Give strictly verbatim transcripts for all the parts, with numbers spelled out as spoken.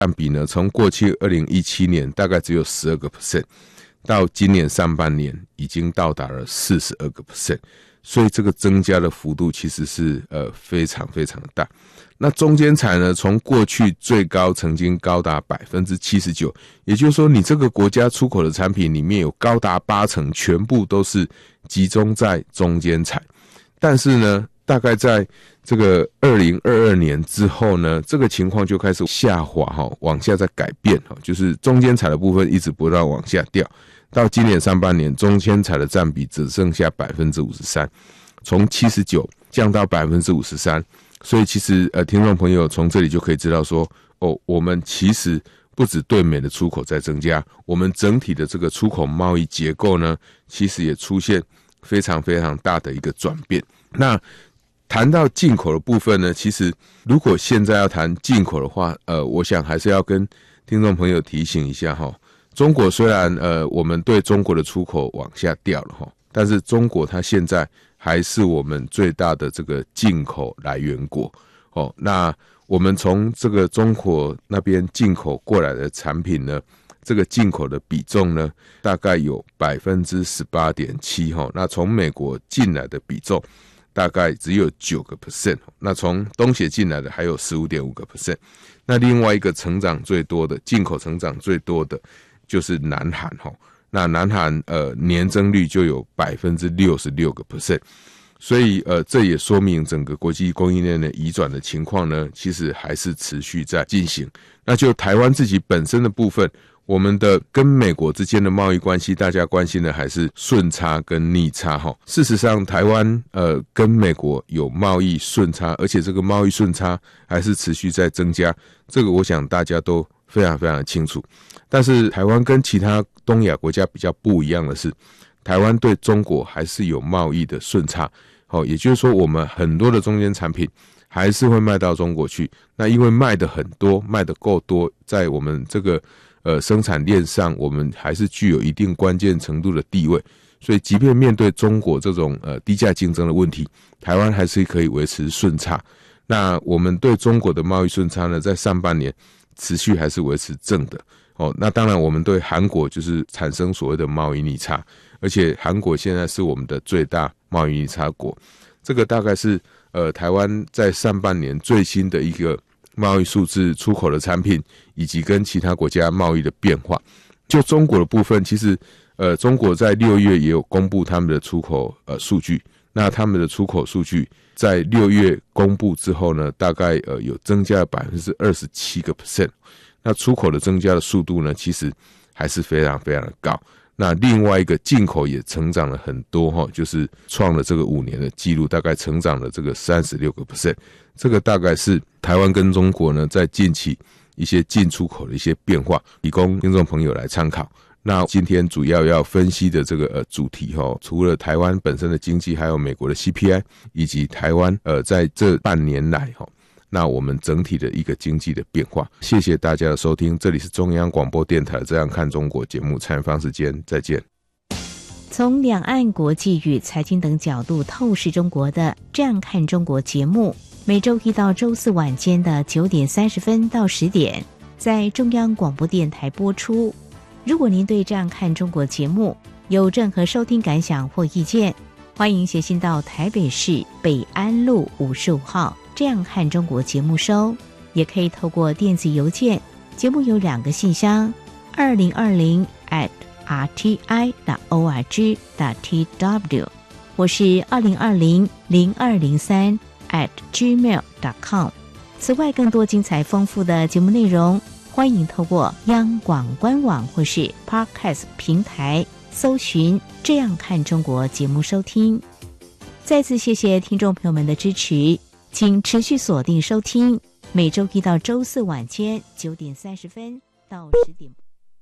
占比呢，从过去二零一七年大概只有 百分之十二， 到今年上半年已经到达了 百分之四十二， 所以这个增加的幅度其实是呃非常非常的大。那中间材呢，从过去最高曾经高达 百分之七十九， 也就是说你这个国家出口的产品里面有高达八成全部都是集中在中间材。但是呢，大概在这个二零二二年之后呢，这个情况就开始下滑，往下再改变，就是中间材的部分一直不断往下掉，到今年上半年中间材的占比只剩下 百分之五十三， 从七十九降到 百分之五十三。所以其实呃，听众朋友从这里就可以知道说，哦，我们其实不只对美的出口在增加，我们整体的这个出口贸易结构呢，其实也出现非常非常大的一个转变。那谈到进口的部分呢，其实如果现在要谈进口的话，呃，我想还是要跟听众朋友提醒一下哈，中国虽然呃我们对中国的出口往下掉了哈，但是中国它现在还是我们最大的这个进口来源国哦。那我们从这个中国那边进口过来的产品呢，这个进口的比重呢，大概有 百分之十八点七 哈。那从美国进来的比重大概只有 百分之九， 那从东协进来的还有 百分之十五点五。 那另外一个成长最多的进口成长最多的就是南韩哈。那南韩呃年增率就有 百分之六十六， 所以呃这也说明整个国际供应链的移转的情况呢，其实还是持续在进行。那就台湾自己本身的部分，我们的跟美国之间的贸易关系，大家关心的还是顺差跟逆差哈。事实上，台湾呃跟美国有贸易顺差，而且这个贸易顺差还是持续在增加，这个我想大家都非常非常的清楚。但是台湾跟其他东亚国家比较不一样的是，台湾对中国还是有贸易的顺差，哦，也就是说我们很多的中间产品还是会卖到中国去。那因为卖的很多，卖的够多，在我们这个呃生产链上，我们还是具有一定关键程度的地位，所以即便面对中国这种呃低价竞争的问题，台湾还是可以维持顺差。那我们对中国的贸易顺差呢，在上半年持续还是维持正的。哦，那当然我们对韩国就是产生所谓的贸易逆差，而且韩国现在是我们的最大贸易逆差国。这个大概是呃台湾在上半年最新的一个贸易数字，出口的产品以及跟其他国家贸易的变化。就中国的部分，其实呃中国在六月也有公布他们的出口呃数据，那他们的出口数据在六月公布之后呢，大概呃有增加了 百分之二十七。那出口的增加的速度呢，其实还是非常非常的高。那另外一个进口也成长了很多，就是创了这个五年的记录，大概成长了这个 百分之三十六。 这个大概是台湾跟中国呢在近期一些进出口的一些变化，提供听众朋友来参考。那今天主要要分析的这个呃主题齁，除了台湾本身的经济，还有美国的 C P I， 以及台湾呃在这半年来齁，那我们整体的一个经济的变化。谢谢大家的收听，这里是中央广播电台《这样看中国》节目，蔡明芳时间，再见。 从两岸国际与财经等角度透视中国的《这样看中国》节目，每周一到周四晚间的九点三十分到十点，在中央广播电台播出。如果您对《这样看中国》节目有任何收听感想或意见，欢迎写信到台北市北安路五十五号。这样看中国节目收，也可以透过电子邮件，节目有两个信箱，二零二零 at r t i dot org dot t w， 我是二零二零零二零三 at gmail dot com。 此外，更多精彩丰富的节目内容，欢迎透过央广官网或是 Podcast 平台搜寻这样看中国节目收听。再次谢谢听众朋友们的支持，请持续锁定收听，每周一到周四晚间九点三十分到十点。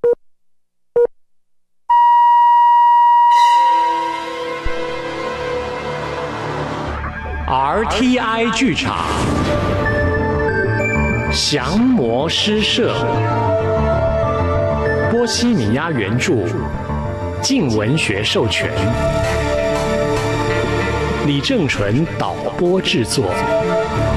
R T I 剧场，降魔诗社，波西米亚原著，静文学授权，李正淳导播制作。